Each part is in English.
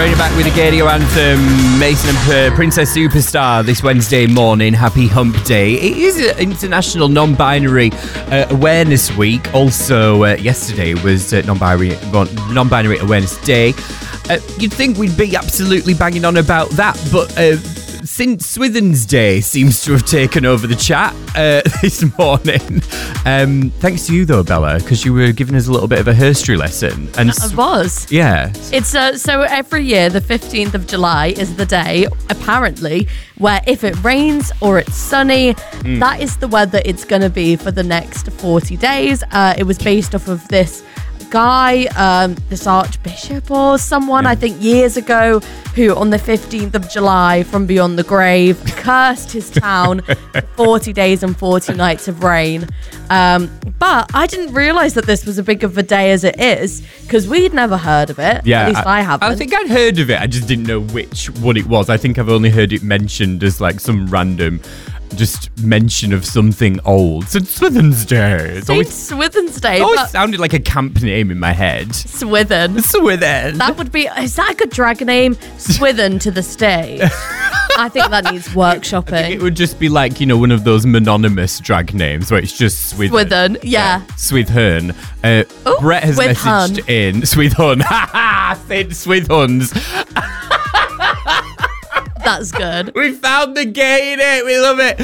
throwing you back with a radio anthem. Mason and Princess Superstar this Wednesday morning. Happy Hump Day. It is International Non-Binary Awareness Week. Also, yesterday was Non-Binary Awareness Day. You'd think we'd be absolutely banging on about that, but since Swithin's Day seems to have taken over the chat this morning. Thanks to you, though, Bella, because you were giving us a little bit of a history lesson. And I was. Yeah. It's so every year, the 15th of July is the day, apparently, where if it rains or it's sunny, that is the weather it's going to be for the next 40 days. It was based off of this guy, this archbishop or someone, I think years ago, who on the 15th of July from beyond the grave cursed his town 40 days and 40 nights of rain. But I didn't realise that this was as big of a day as it is, because we'd never heard of it. Yeah, at least I haven't. I think I'd heard of it, I just didn't know which one it was. I think I've only heard it mentioned as like some random just mention of something old. St. Swithin's Day. Swithin's Day. It always sounded like a camp name in my head. Swithin. That would be, is that a good drag name? Swithin to the stage. I think that needs workshopping. I think it would just be like, one of those mononymous drag names where it's just Swithin. Swithin, yeah. Swithun. Brett has messaged in Swithun. Said Swithuns. That's good. We found the gay in it. We love it.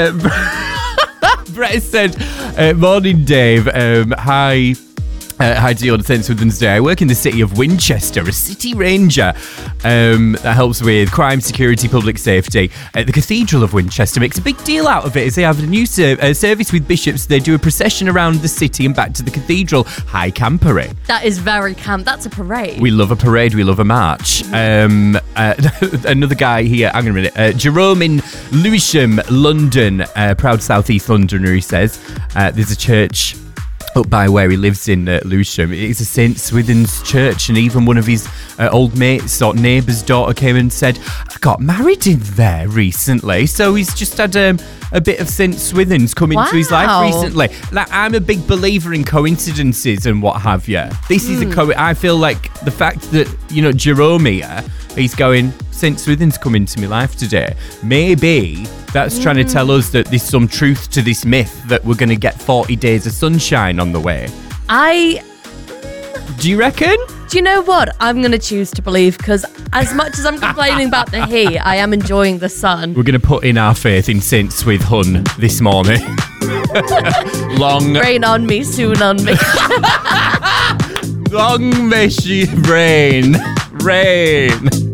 Brett said, morning, Dave. Hi. Hi to you on St. Swithin's Day. I work in the city of Winchester, a city ranger that helps with crime, security, public safety. The Cathedral of Winchester makes a big deal out of it as they have a new service with bishops. They do a procession around the city and back to the cathedral. High campery. That is very camp. That's a parade. We love a parade. We love a march. Another guy here, hang on a minute. Jerome in Lewisham, London, proud South East Londoner, he says. There's a church up by where he lives in Lewisham. It's a St. Swithin's church, and even one of his old mates or neighbour's daughter came and said, I got married in there recently. So he's just had a bit of St. Swithin's come into his life recently. Like, I'm a big believer in coincidences and what have you. This is I feel like the fact that, Jerome here, he's going, St. Swithin's come into my life today. Maybe that's trying to tell us that there's some truth to this myth that we're going to get 40 days of sunshine on the way. Do you reckon? Do you know what? I'm going to choose to believe, because as much as I'm complaining about the heat, I am enjoying the sun. We're going to put in our faith in St. Swithun this morning. Rain on me, soon on me. Long may she rain.